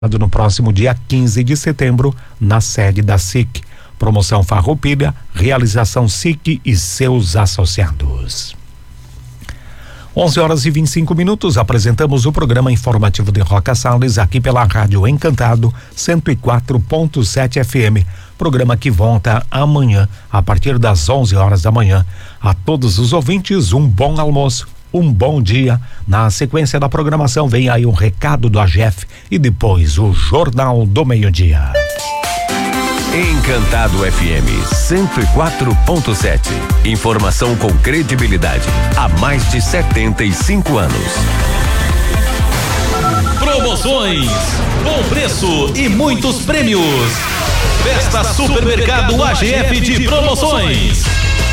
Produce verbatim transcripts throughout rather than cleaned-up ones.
no próximo dia quinze de setembro, na sede da S I C. Promoção Farroupilha, realização S I C e seus associados. onze horas e vinte e cinco minutos, apresentamos o programa informativo de Roca Salles aqui pela Rádio Encantado cento e quatro ponto sete F M. Programa que volta amanhã a partir das onze horas da manhã. A todos os ouvintes, um bom almoço, um bom dia. Na sequência da programação vem aí um recado do A G F e depois o Jornal do Meio-Dia. Encantado F M cento e quatro ponto sete. Informação com credibilidade há mais de setenta e cinco anos. Promoções, bom preço e muitos prêmios. Festa Supermercado A G F de promoções.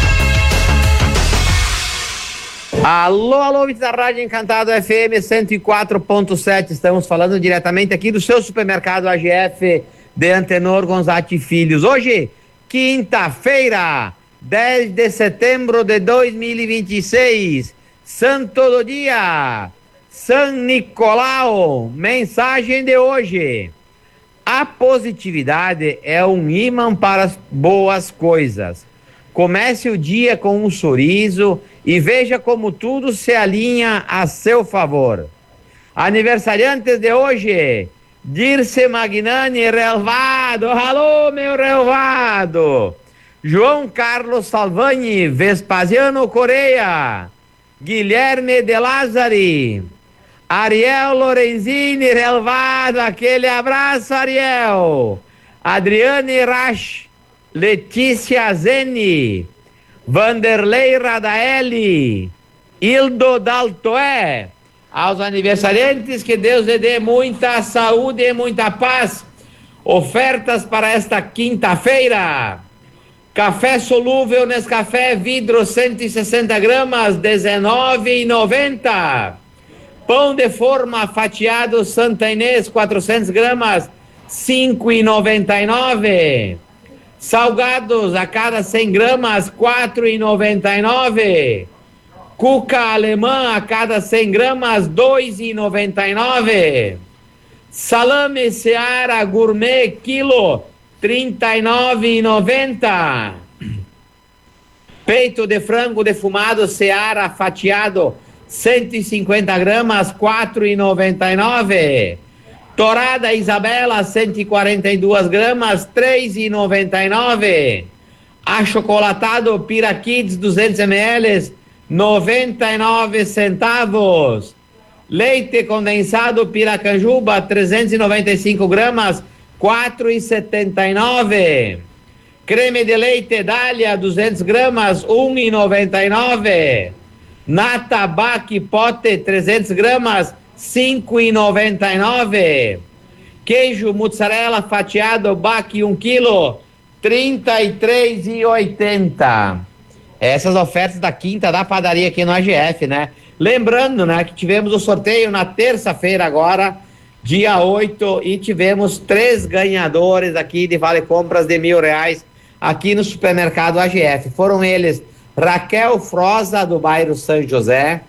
Alô, alô, ouvintes da Rádio Encantado F M cento e quatro ponto sete. Estamos falando diretamente aqui do seu supermercado A G F de Antenor Gonzatti Filhos. Hoje, quinta-feira, dez de setembro de dois mil e vinte e seis, Santo do Dia, São Nicolau. Mensagem de hoje: a positividade é um imã para as boas coisas. Comece o dia com um sorriso e veja como tudo se alinha a seu favor. Aniversariantes de hoje: Dirce Magnani Relvado, alô meu Relvado, João Carlos Salvani, Vespasiano Correia, Guilherme de Lázari, Ariel Lorenzini Relvado, aquele abraço, Ariel, Adriane Rasch, Letícia Zeni, Vanderlei Radaeli, Hildo Daltoé. Aos aniversariantes, que Deus lhe dê muita saúde e muita paz. Ofertas para esta quinta-feira: café solúvel Nescafé vidro cento e sessenta gramas, dezenove reais e noventa centavos. Pão de forma fatiado Santa Inês quatrocentas gramas, cinco reais e noventa e nove centavos. Salgados a cada cem gramas, quatro reais e noventa e nove centavos. Cuca alemã a cada cem gramas, dois reais e noventa e nove centavos. Salame Seara Gourmet quilo, trinta e nove reais e noventa centavos. Peito de frango defumado Seara fatiado, cento e cinquenta gramas, quatro reais e noventa e nove centavos. Torada Isabela, cento e quarenta e duas gramas, três reais e noventa e nove centavos. Achocolatado Piraquids duzentos mililitros, noventa e nove centavos. Leite condensado Piracanjuba, trezentos e noventa e cinco gramas, quatro reais e setenta e nove centavos. Creme de leite Dália, duzentas gramas, um real e noventa e nove centavos. Nata Baque Pote, trezentas gramas, cinco reais e noventa e nove centavos. Queijo mussarela fatiado Baque um quilo, trinta e três reais e oitenta centavos. Essas ofertas da quinta da padaria aqui no A G F, né? Lembrando, né, que tivemos o sorteio na terça-feira agora, dia oito, e tivemos três ganhadores aqui de vale compras de mil reais aqui no supermercado A G F. Foram eles Raquel Froza, do bairro São José,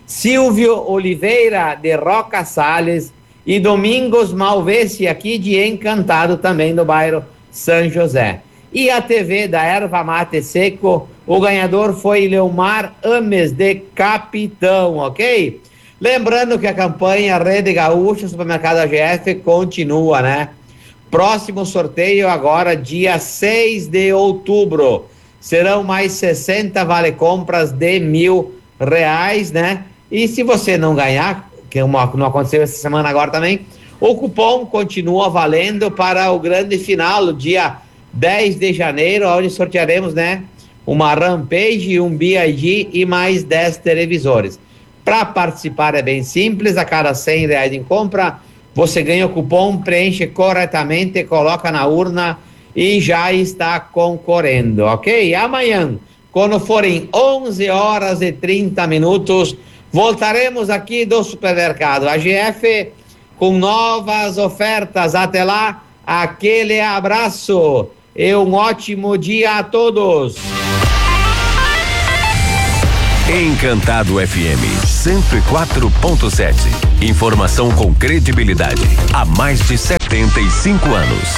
Silvio Oliveira, de Roca Salles, e Domingos Malvesi, aqui de Encantado, também do bairro São José. E a T V da Erva Mate Seco, o ganhador foi Leomar Ames, de Capitão, ok? Lembrando que a campanha Rede Gaúcha Supermercado A G F continua, né? Próximo sorteio agora, dia seis de outubro. Serão mais sessenta vale compras de mil reais, né? E se você não ganhar, que não aconteceu essa semana agora também, o cupom continua valendo para o grande final, dia dez de janeiro, onde sortearemos, né, uma Rampage, um B I G e mais dez televisores. Para participar é bem simples: a cada cem reais em compra, você ganha o cupom, preenche corretamente, coloca na urna e já está concorrendo, ok? Amanhã, quando forem onze horas e trinta minutos, voltaremos aqui do supermercado A G F com novas ofertas. Até lá, aquele abraço e um ótimo dia a todos. Encantado F M cento e quatro ponto sete. Informação com credibilidade. Há mais de setenta e cinco anos.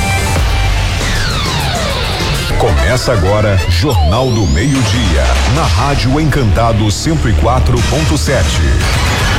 Começa agora Jornal do Meio-Dia, na Rádio Encantado cento e quatro ponto sete.